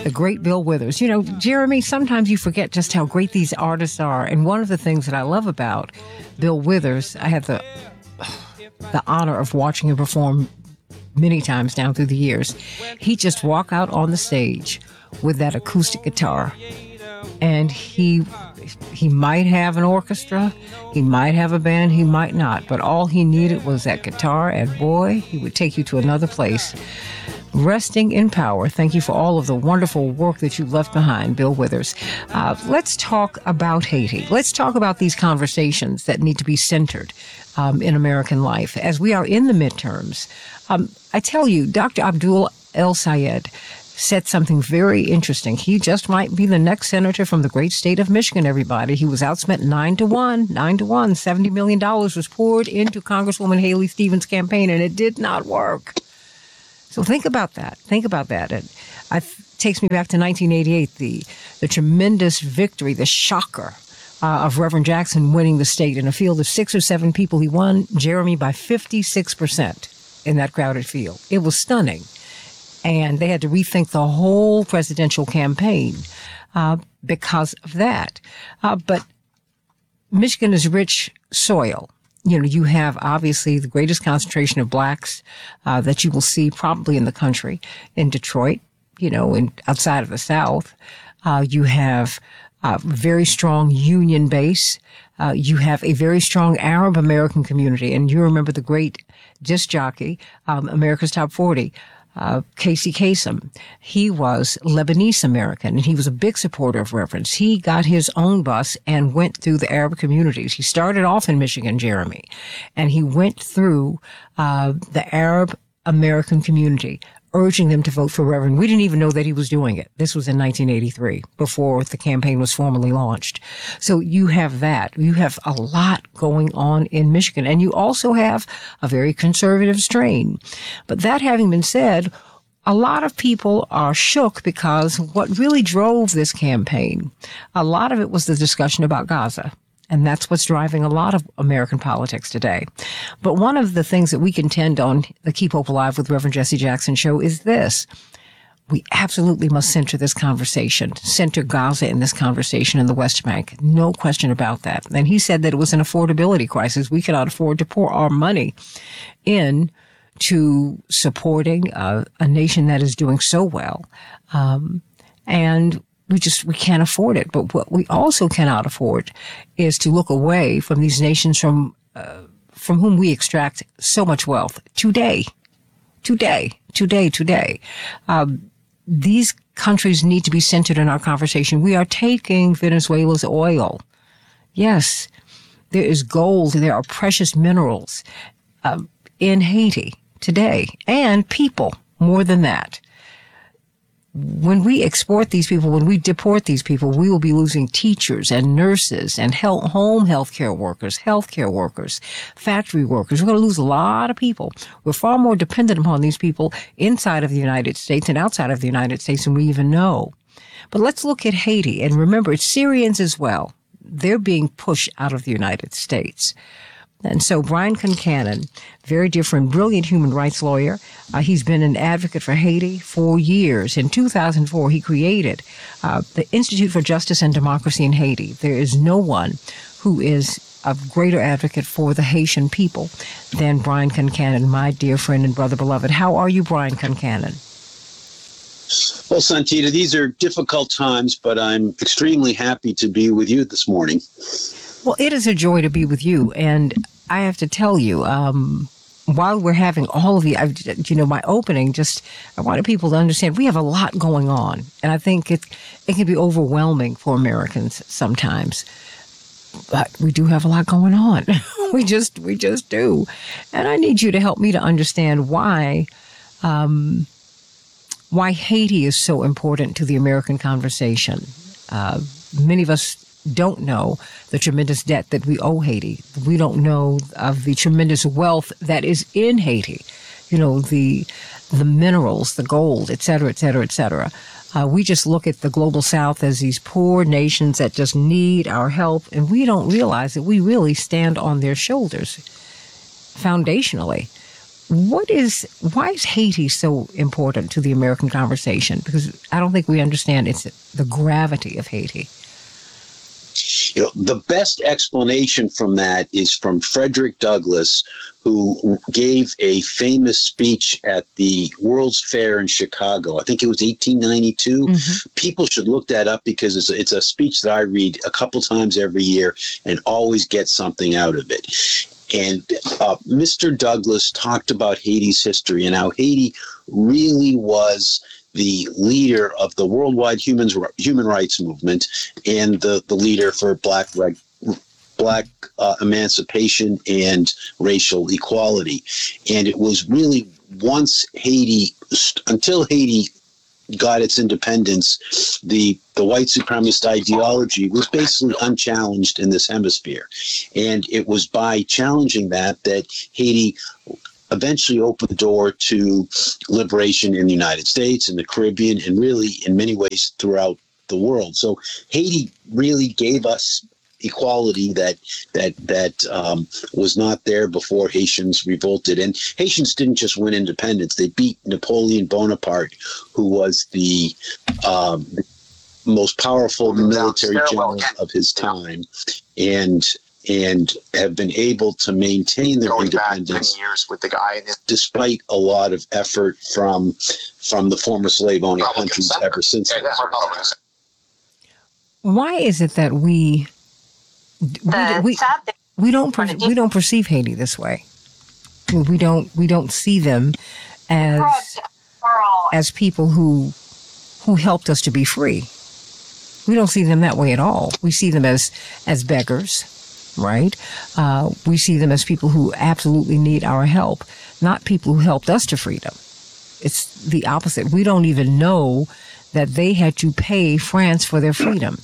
The great Bill Withers. You know, Jeremy, sometimes you forget just how great these artists are. And one of the things that I love about Bill Withers, I had the honor of watching him perform many times down through the years. He just walk out on the stage with that acoustic guitar, and he might have an orchestra, he might have a band, he might not, but all he needed was that guitar, and boy, he would take you to another place. Resting in power. Thank you for all of the wonderful work that you left behind, Bill Withers. Let's talk about Haiti. Let's talk about these conversations that need to be centered in American life as we are in the midterms. I tell you, Dr. Abdul El Sayed said something very interesting. He just might be the next senator from the great state of Michigan, everybody. He was outspent 9-1. $70 million was poured into Congresswoman Haley Stevens' campaign, and it did not work. So think about that. It takes me back to 1988, the tremendous victory, the shocker of Reverend Jackson winning the state in a field of 6 or 7 people. He won Jeremy by 56% in that crowded field. It was stunning. And they had to rethink the whole presidential campaign because of that. But Michigan is rich soil. You know, you have obviously the greatest concentration of blacks that you will see probably in the country. In Detroit, you know, outside of the South, you have a very strong union base. You have a very strong Arab American community. And you remember the great disc jockey, America's Top 40, Casey Kasem. He was Lebanese American, and he was a big supporter of Reverend's. He got his own bus and went through the Arab communities. He started off in Michigan, Jeremy, and he went through the Arab American community, urging them to vote for Reverend. We didn't even know that he was doing it. This was in 1983, before the campaign was formally launched. So you have that. You have a lot going on in Michigan, and you also have a very conservative strain. But that having been said, a lot of people are shook because what really drove this campaign, a lot of it was the discussion about Gaza. And that's what's driving a lot of American politics today. But one of the things that we contend on the Keep Hope Alive with Reverend Jesse Jackson show is this. We absolutely must center this conversation, center Gaza in this conversation in the West Bank. No question about that. And he said that it was an affordability crisis. We cannot afford to pour our money in to supporting a nation that is doing so well. And we can't afford it. But what we also cannot afford is to look away from these nations from whom we extract so much wealth today. These countries need to be centered in our conversation. We are taking Venezuela's oil. Yes, there is gold. There are precious minerals in Haiti today, and people more than that. When we export these people, when we deport these people, we will be losing teachers and nurses and home healthcare workers, factory workers. We're going to lose a lot of people. We're far more dependent upon these people inside of the United States and outside of the United States than we even know. But let's look at Haiti. And remember, it's Syrians as well. They're being pushed out of the United States. And so Brian Concannon, very dear friend, brilliant human rights lawyer. He's been an advocate for Haiti for years. In 2004, he created the Institute for Justice and Democracy in Haiti. There is no one who is a greater advocate for the Haitian people than Brian Concannon, my dear friend and brother beloved. How are you, Brian Concannon? Well, Santita, these are difficult times, but I'm extremely happy to be with you this morning. Well, it is a joy to be with you. And I have to tell you, while we're having all of my opening, I wanted people to understand we have a lot going on. And I think it can be overwhelming for Americans sometimes. But we do have a lot going on. we just do. And I need you to help me to understand why Haiti is so important to the American conversation. Many of us don't know the tremendous debt that we owe Haiti. We don't know of the tremendous wealth that is in Haiti. You know, the minerals, the gold, et cetera, et cetera, et cetera. We just look at the global South as these poor nations that just need our help, and we don't realize that we really stand on their shoulders foundationally. Why is Haiti so important to the American conversation? Because I don't think we understand the gravity of Haiti. The best explanation from that is from Frederick Douglass, who gave a famous speech at the World's Fair in Chicago. I think it was 1892. Mm-hmm. People should look that up because it's a speech that I read a couple times every year and always get something out of it. And Mr. Douglass talked about Haiti's history and how Haiti really was the leader of the worldwide human rights movement and the leader for black emancipation and racial equality. And it was really until Haiti got its independence, the white supremacist ideology was basically unchallenged in this hemisphere. And it was by challenging that Haiti eventually opened the door to liberation in the United States and the Caribbean, and really in many ways throughout the world. So Haiti really gave us equality that was not there before Haitians revolted. And Haitians didn't just win independence; they beat Napoleon Bonaparte, who was the most powerful military general of his time, and have been able to maintain their independence with the guy despite a lot of effort from the former slave-owning countries ever since then. Why is it that we don't perceive Haiti this way? We don't see them as people who helped us to be free. We don't see them that way at all. We see them as beggars. Right? We see them as people who absolutely need our help, not people who helped us to freedom. It's the opposite. We don't even know that they had to pay France for their freedom.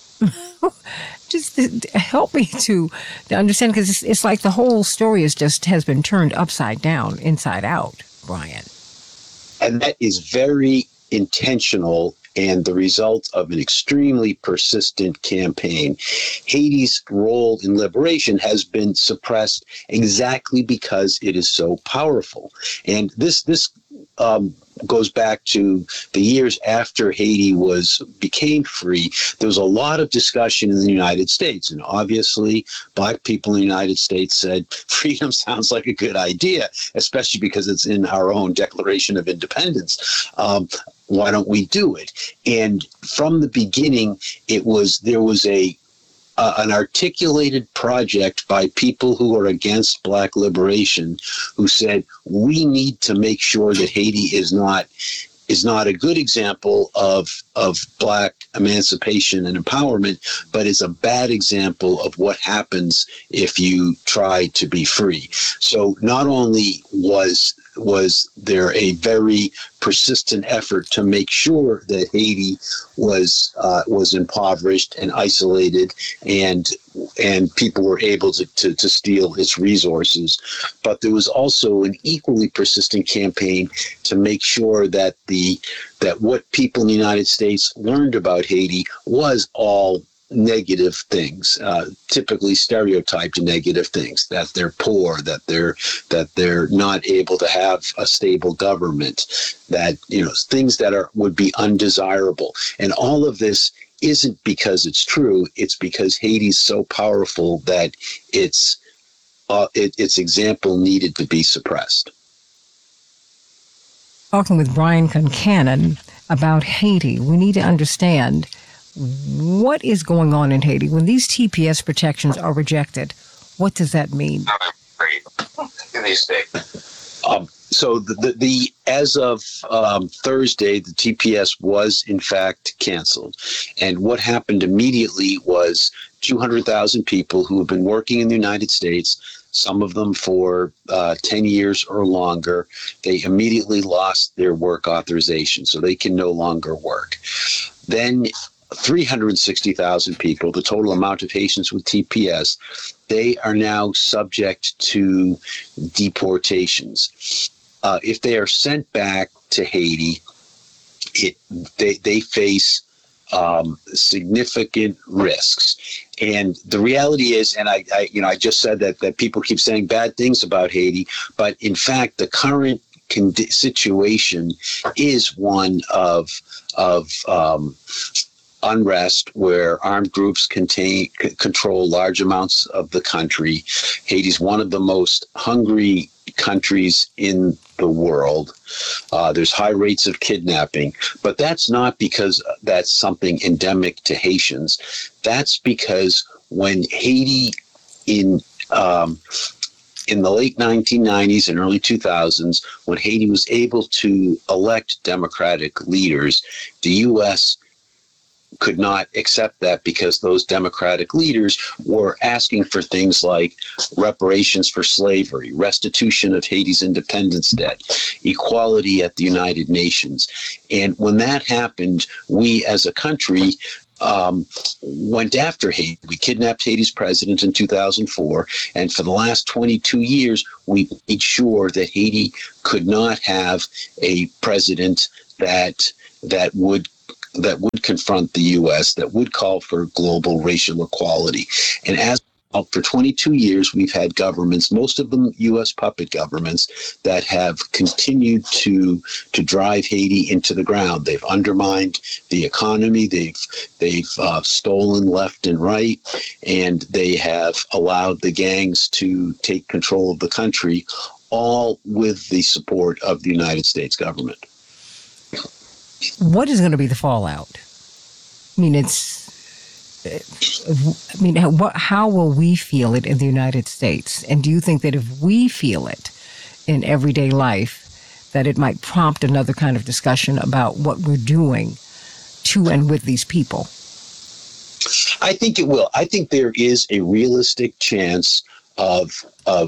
Just help me to understand, because it's like the whole story has been turned upside down, inside out, Brian. And that is very intentional and the result of an extremely persistent campaign. Haiti's role in liberation has been suppressed exactly because it is so powerful. And this goes back to the years after Haiti became free. There was a lot of discussion in the United States, and obviously black people in the United States said freedom sounds like a good idea, especially because it's in our own Declaration of Independence. Why don't we do it? And from the beginning, there was an articulated project by people who are against black liberation, who said we need to make sure that Haiti is not a good example of black emancipation and empowerment, but is a bad example of what happens if you try to be free. So not only was there a very persistent effort to make sure that Haiti was impoverished and isolated, and people were able to steal its resources, but there was also an equally persistent campaign to make sure that what people in the United States learned about Haiti was all negative things, typically stereotyped negative things, that they're poor, that they're not able to have a stable government, that things that would be undesirable. And all of this isn't because it's true, it's because Haiti's so powerful that its example needed to be suppressed. Talking with Brian Concannon about Haiti, we need to understand what is going on in Haiti. When these TPS protections are rejected, what does that mean? So as of Thursday, the TPS was in fact canceled. And what happened immediately was 200,000 people who have been working in the United States, some of them for 10 years or longer, they immediately lost their work authorization, so they can no longer work. Then 360,000 people, the total amount of Haitians with TPS, they are now subject to deportations. If they are sent back to Haiti, they face significant risks. And the reality is, and I just said that people keep saying bad things about Haiti, but in fact, the current situation is one of unrest where armed groups control large amounts of the country. Haiti's one of the most hungry countries in the world. There's high rates of kidnapping, but that's not because that's something endemic to Haitians. That's because when Haiti in the late 1990s and early 2000s, when Haiti was able to elect democratic leaders, the U.S. could not accept that because those democratic leaders were asking for things like reparations for slavery, restitution of Haiti's independence debt, equality at the United Nations. And when that happened, we as a country went after Haiti. We kidnapped Haiti's president in 2004, and for the last 22 years, we made sure that Haiti could not have a president that would confront the U.S., that would call for global racial equality. And as for 22 years, we've had governments, most of them U.S. puppet governments, that have continued to drive Haiti into the ground. They've undermined the economy. They've stolen left and right, and they have allowed the gangs to take control of the country, all with the support of the United States government. What is going to be the fallout? I mean, how will we feel it in the United States? And do you think that if we feel it in everyday life, that it might prompt another kind of discussion about what we're doing to and with these people? I think it will. I think there is a realistic chance of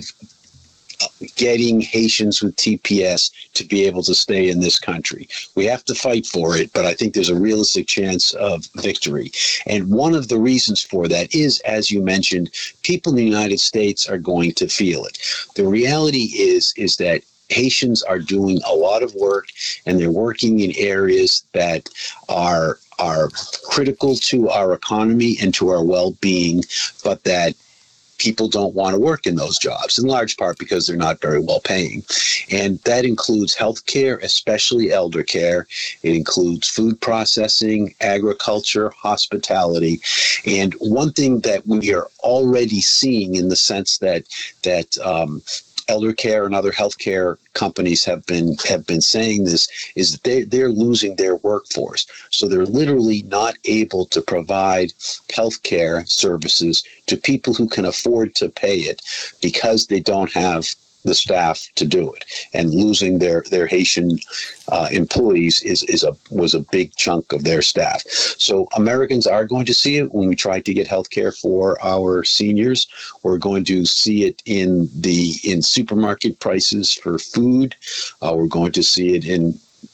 getting Haitians with TPS to be able to stay in this country. We have to fight for it, but I think there's a realistic chance of victory. And one of the reasons for that is, as you mentioned, people in the United States are going to feel it. The reality is that Haitians are doing a lot of work, and they're working in areas that are critical to our economy and to our well-being, but that people don't want to work in those jobs, in large part because they're not very well paying. And that includes healthcare, especially elder care. It includes food processing, agriculture, hospitality. And one thing that we are already seeing, in the sense that elder care and other healthcare companies have been saying this, is that they're losing their workforce. So they're literally not able to provide healthcare services to people who can afford to pay it because they don't have the staff to do it. And losing their Haitian employees was a big chunk of their staff. So Americans are going to see it when we try to get health care for our seniors. We're going to see it in supermarket prices for food. We're going to see it in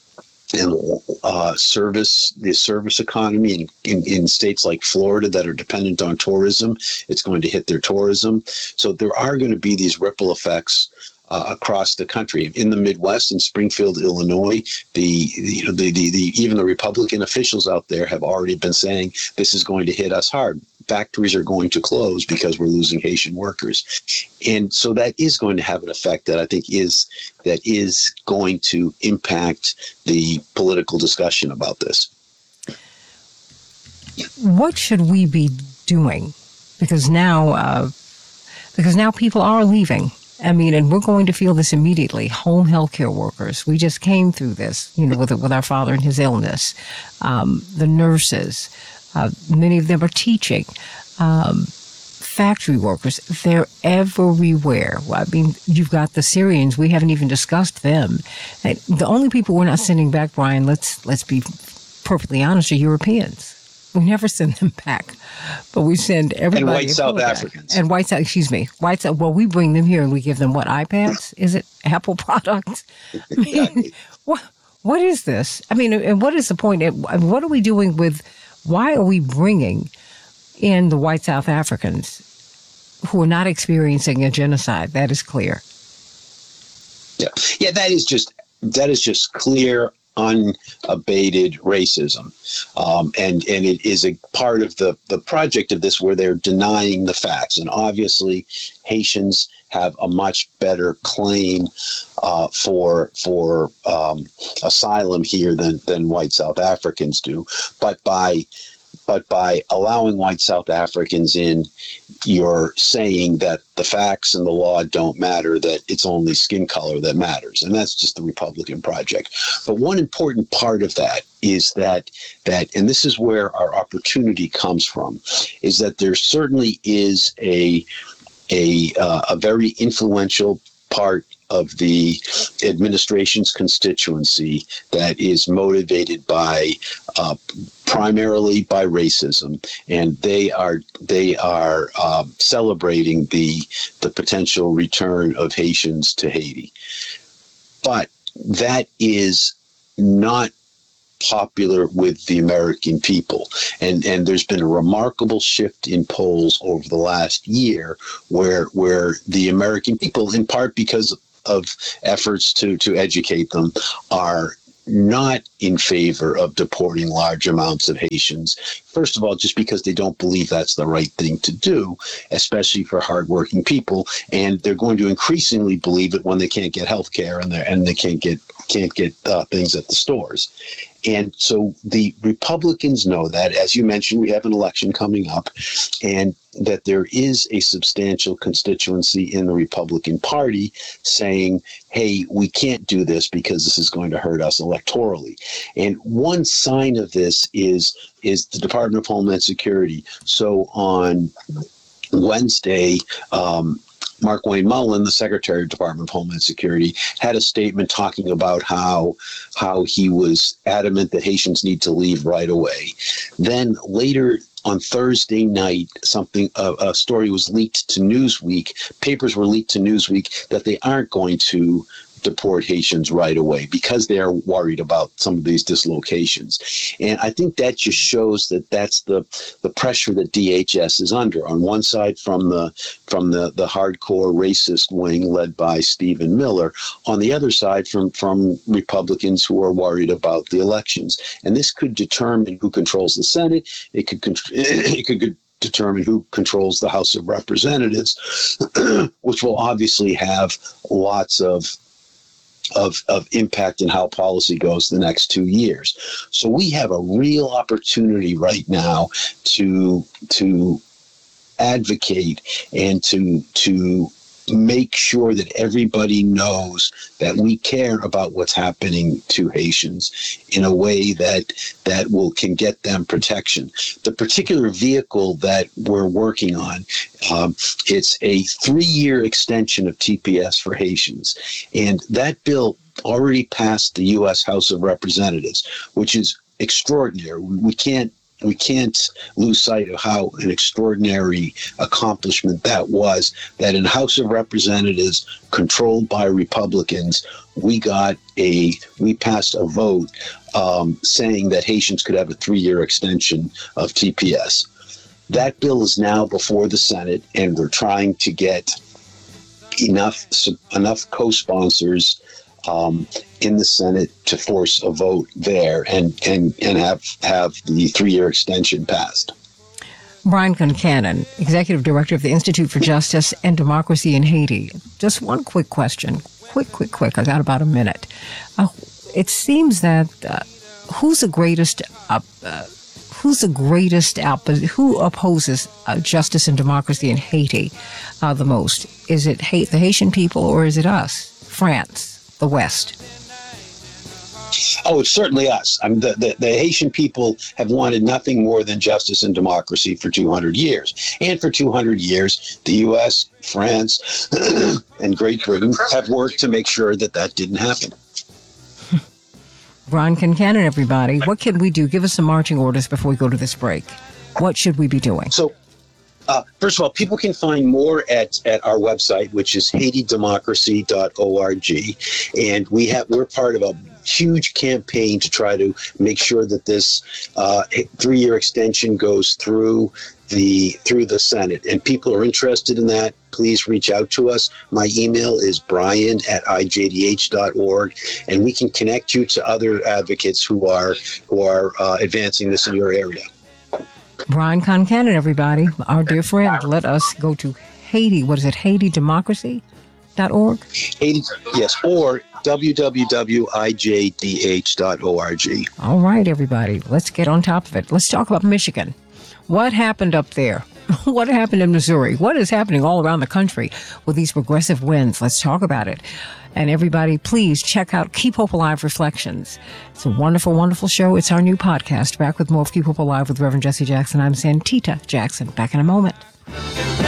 the service economy in states like Florida that are dependent on tourism. It's going to hit their tourism. So there are going to be these ripple effects across the country. In the Midwest, in Springfield, Illinois, even the Republican officials out there have already been saying this is going to hit us hard. Factories are going to close because we're losing Haitian workers. And so that is going to have an effect that I think is going to impact the political discussion about this. What should we be doing? Because now people are leaving. I mean, and we're going to feel this immediately. Home healthcare workers. We just came through this, with our father and his illness. The nurses, many of them are teaching. Factory workers, they're everywhere. I mean, you've got the Syrians. We haven't even discussed them. And the only people we're not sending back, Brian, let's be perfectly honest, are Europeans. We never send them back, but we send everybody. And white South Africans. And white South. Well, we bring them here and we give them what, iPads? Is it Apple products? I mean, what is this? I mean, and what is the point? What are we doing why are we bringing in the white South Africans who are not experiencing a genocide? That is clear. Yeah, that is just clear unabated racism. And it is a part of the project of this where they're denying the facts. And obviously, Haitians have a much better claim for asylum here than white South Africans do. But by allowing white South Africans in, you're saying that the facts and the law don't matter, that it's only skin color that matters. And that's just the Republican project. But one important part of that is that and this is where our opportunity comes from, is that there certainly is a very influential part of the administration's constituency that is motivated by primarily by racism, and they are celebrating the potential return of Haitians to Haiti. But that is not popular with the American people. And there's been a remarkable shift in polls over the last year where the American people, in part because of efforts to educate them, are not in favor of deporting large amounts of Haitians. First of all, just because they don't believe that's the right thing to do, especially for hardworking people, and they're going to increasingly believe it when they can't get health care and they can't get things at the stores. And so the Republicans know that, as you mentioned, we have an election coming up, and that there is a substantial constituency in the Republican Party saying, hey, we can't do this because this is going to hurt us electorally. And one sign of this is the Department of Homeland Security. So on Wednesday, Mark Wayne Mullen, the Secretary of Department of Homeland Security, had a statement talking about how he was adamant that Haitians need to leave right away. Then later on Thursday night, a story was leaked to Newsweek. Papers were leaked to Newsweek that they aren't going to deport Haitians right away because they are worried about some of these dislocations. And I think that just shows that that's the pressure that DHS is under. On one side, from the hardcore racist wing led by Stephen Miller. On the other side, from Republicans who are worried about the elections. And this could determine who controls the Senate. It could determine who controls the House of Representatives, which will obviously have lots of impact in how policy goes the next 2 years. So we have a real opportunity right now to advocate and to make sure that everybody knows that we care about what's happening to Haitians in a way that can get them protection. The particular vehicle that we're working on, it's a 3-year extension of TPS for Haitians. And that bill already passed the U.S. House of Representatives, which is extraordinary. We can't lose sight of how an extraordinary accomplishment that was, that in House of Representatives controlled by Republicans, we passed a vote saying that Haitians could have a 3-year extension of TPS. That bill is now before the Senate, and we're trying to get enough co-sponsors in the Senate to force a vote there and have the 3-year extension passed. Brian Concannon, Executive Director of the Institute for Justice and Democracy in Haiti. Just one quick question. Quick. I got about a minute. It seems that who opposes justice and democracy in Haiti the most? Is it the Haitian people, or is it us, France, the West? Oh, it's certainly us. I mean, the Haitian people have wanted nothing more than justice and democracy for 200 years. And for 200 years, the U.S., France, and Great Britain have worked to make sure that didn't happen. Brian Concannon, everybody. What can we do? Give us some marching orders before we go to this break. What should we be doing? So, first of all, people can find more at our website, which is haitidemocracy.org. And we're part of a huge campaign to try to make sure that this 3-year extension goes through the Senate. And people are interested in that. please reach out to us. My email is brian@ijdh.org, and we can connect you to other advocates who are advancing this in your area. Brian Concannon, everybody, our dear friend. Let us go to Haiti. What is it? HaitiDemocracy.org? Haiti, yes, or www.ijdh.org. All right, everybody. Let's get on top of it. Let's talk about Michigan. What happened up there? What happened in Missouri? What is happening all around the country with these progressive wins? Let's talk about it. And everybody, please check out Keep Hope Alive Reflections. It's a wonderful, wonderful show. It's our new podcast. Back with more of Keep Hope Alive with Reverend Jesse Jackson. I'm Santita Jackson. Back in a moment.